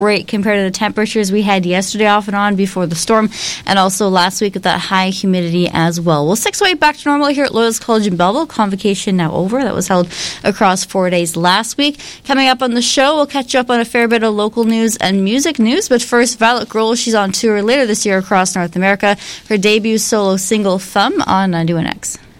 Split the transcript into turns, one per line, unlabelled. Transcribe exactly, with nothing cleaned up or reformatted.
great compared to the temperatures we had yesterday off and on before the storm, and also last week with that high humidity as well. Well, six oh eight back to normal here at Loyalist College in Belleville. Convocation now over. That was held across four days last week. Coming up on the show, we'll catch you up on a fair bit of local news and music news. But first, Violet Grohl, she's on tour later this year across North America. Her debut solo single, Thumb, on uh, New N X.